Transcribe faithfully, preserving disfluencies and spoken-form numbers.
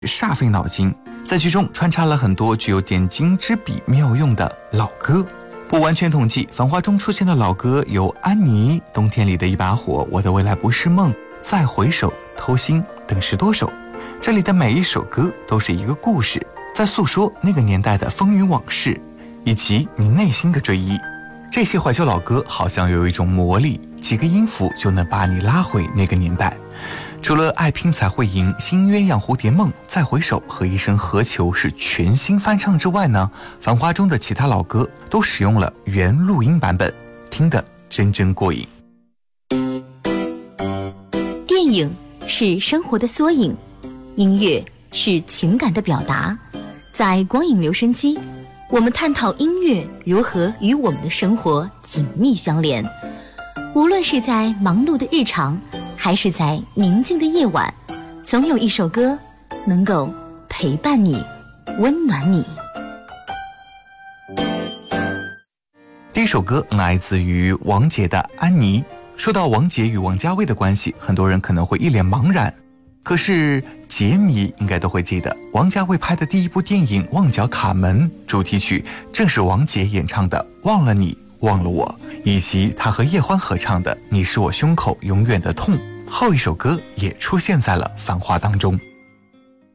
煞费脑筋，在剧中穿插了很多具有点睛之笔妙用的老歌。不完全统计，《繁花》中出现的老歌有《安妮》、《冬天里的一把火》、《我的未来不是梦》、《再回首》、《偷心》等十多首。这里的每一首歌都是一个故事，在诉说那个年代的风云往事，以及你内心的追忆。这些怀旧老歌好像有一种魔力，几个音符就能把你拉回那个年代。除了爱拼才会赢、新鸳鸯蝴蝶梦、再回首和一生何求是全新翻唱之外呢，繁花中的其他老歌都使用了原录音版本，听得真真过瘾。 电影是生活的缩影，音乐是情感的表达。在光影留声机，我们探讨音乐如何与我们的生活紧密相连。无论是在忙碌的日常，还是在宁静的夜晚，总有一首歌能够陪伴你，温暖你。 第一首歌来自于王杰的《安妮》。说到王杰与王家卫的关系，很多人可能会一脸茫然，可是杰迷应该都会记得，王家卫拍的第一部电影《旺角卡门》主题曲正是王杰演唱的《忘了你忘了我》，以及他和叶欢合唱的《你是我胸口永远的痛》。后一首歌也出现在了《繁花》当中。